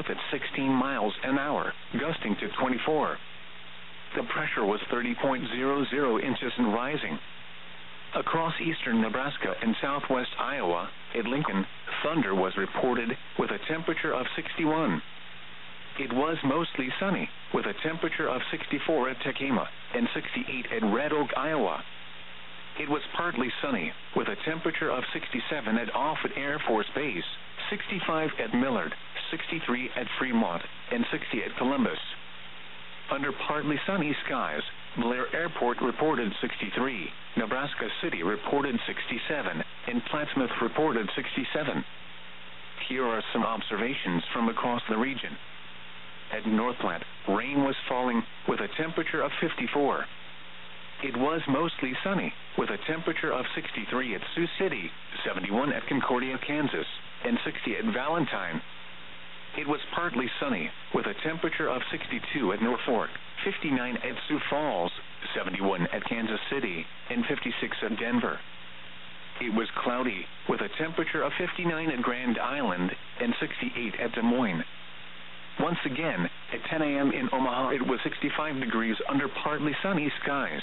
north at 16 miles an hour, gusting to 24. The pressure was 30.00 inches and rising. Across eastern Nebraska and southwest Iowa, at Lincoln, thunder was reported, with a temperature of 61. It was mostly sunny, with a temperature of 64 at Tekema, and 68 at Red Oak, Iowa. It was partly sunny, with a temperature of 67 at Offutt Air Force Base, 65 at Millard, 63 at Fremont, and 60 at Columbus. Under partly sunny skies, Blair Airport reported 63, Nebraska City reported 67, and Plattsmouth reported 67. Here are some observations from across the region. At North Platte, rain was falling, with a temperature of 54. It was mostly sunny, with a temperature of 63 at Sioux City, 71 at Concordia, Kansas, and 60 at Valentine. It was partly sunny, with a temperature of 62 at Norfolk, 59 at Sioux Falls, 71 at Kansas City, and 56 at Denver. It was cloudy, with a temperature of 59 at Grand Island, and 68 at Des Moines. Once again, at 10 a.m. in Omaha, it was 65 degrees under partly sunny skies.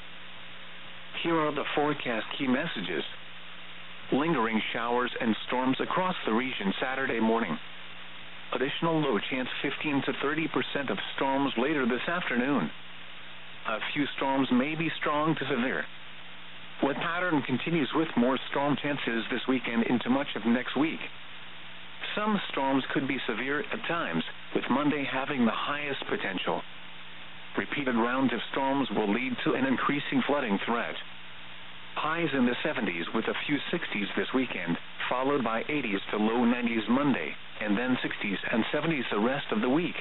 Here are the forecast key messages. Lingering showers and storms across the region Saturday morning. Additional low chance 15 to 30% of storms later this afternoon. A few storms may be strong to severe. Wet pattern continues with more storm chances this weekend into much of next week. Some storms could be severe at times, with Monday having the highest potential. Repeated rounds of storms will lead to an increasing flooding threat. Highs in the 70s with a few 60s this weekend, followed by 80s to low 90s Monday, and then 60s and 70s the rest of the week.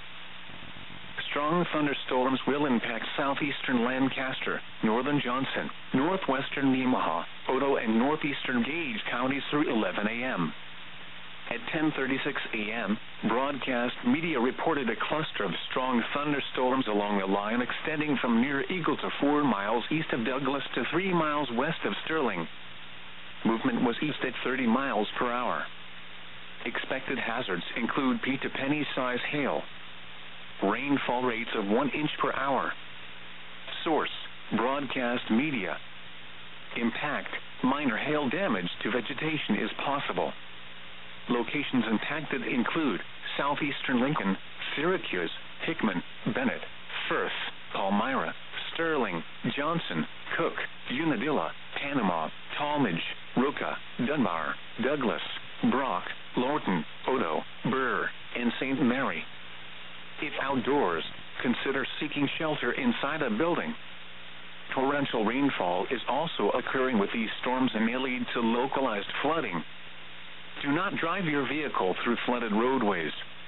Strong thunderstorms will impact southeastern Lancaster, northern Johnson, northwestern Nemaha, Otoe, and northeastern Gage counties through 11 a.m. At 10:36 a.m., broadcast media reported a cluster of strong thunderstorms along a line extending from near Eagle to 4 miles east of Douglas to 3 miles west of Sterling. Movement was east at 30 miles per hour. Expected hazards include pea to penny-size hail. Rainfall rates of 1 inch per hour. Source: broadcast media. Impact: minor hail damage to vegetation is possible. Locations impacted include southeastern Lincoln, Syracuse, Hickman, Bennett, Firth, Palmyra, Sterling, Johnson, Cook, Unadilla, Panama, Talmadge, Roca, Dunbar, Douglas, Brock, Lorton, Otoe, Burr, and St. Mary. If outdoors, consider seeking shelter inside a building. Torrential rainfall is also occurring with these storms and may lead to localized flooding. Do not drive your vehicle through flooded roadways.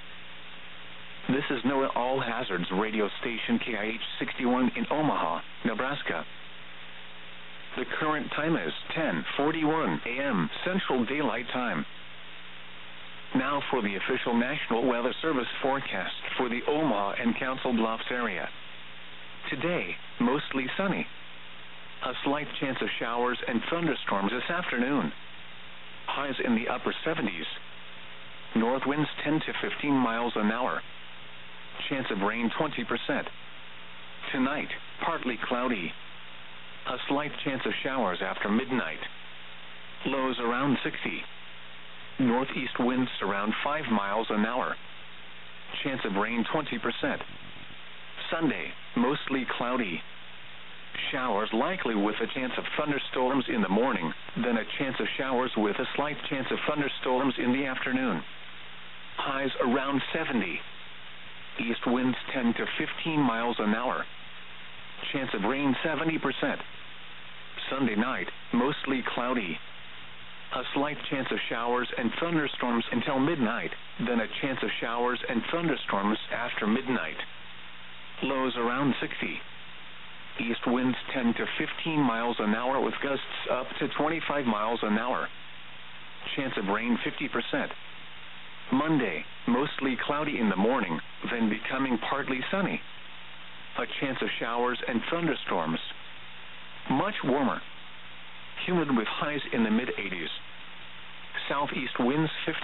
This is NOAA All Hazards radio station KIH 61 in Omaha, Nebraska. The current time is 10:41 a.m. Central Daylight Time. Now for the official National Weather Service forecast for the Omaha and Council Bluffs area. Today, mostly sunny. A slight chance of showers and thunderstorms this afternoon. Highs in the upper 70s. North winds 10 to 15 miles an hour. Chance of rain 20%. Tonight, partly cloudy. A slight chance of showers after midnight. Lows around 60. Northeast winds around 5 miles an hour. Chance of rain 20%. Sunday, mostly cloudy. Showers likely with a chance of thunderstorms in the morning, then a chance of showers with a slight chance of thunderstorms in the afternoon. Highs around 70. East winds 10 to 15 miles an hour. Chance of rain 70%. Sunday night, mostly cloudy. A slight chance of showers and thunderstorms until midnight, then a chance of showers and thunderstorms after midnight. Lows around 60. East winds 10 to 15 miles an hour with gusts up to 25 miles an hour. Chance of rain 50%. Monday, mostly cloudy in the morning, then becoming partly sunny. A chance of showers and thunderstorms. Much warmer. Humid with highs in the mid-80s. Southeast winds 50